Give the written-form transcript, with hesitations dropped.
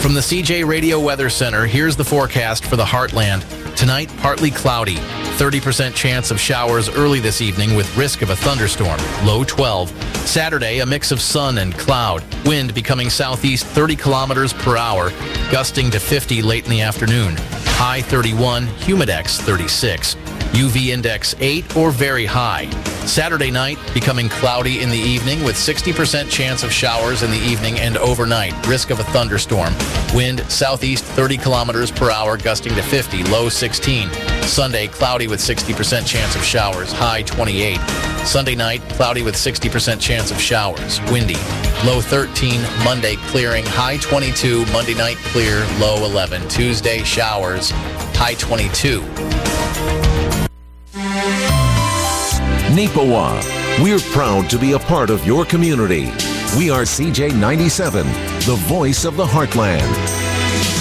From the CJ Radio Weather Center, here's the forecast for the Heartland. Tonight, partly cloudy. 30% chance of showers early this evening with risk of a thunderstorm. Low 12. Saturday, a mix of sun and cloud. Wind becoming southeast 30 kilometers per hour, gusting to 50 late in the afternoon. High 31, humidex 36. UV index 8 or very high. Saturday night, becoming cloudy in the evening with 60% chance of showers in the evening and overnight. Risk of a thunderstorm. Wind southeast 30 kilometers per hour, gusting to 50, low 16. Sunday, cloudy with 60% chance of showers, high 28. Sunday night, cloudy with 60% chance of showers, windy. Low 13, Monday clearing, high 22. Monday night clear, low 11. Tuesday, showers, high 22. Neepawa, we're proud to be a part of your community. We are CJ97, the voice of the Heartland.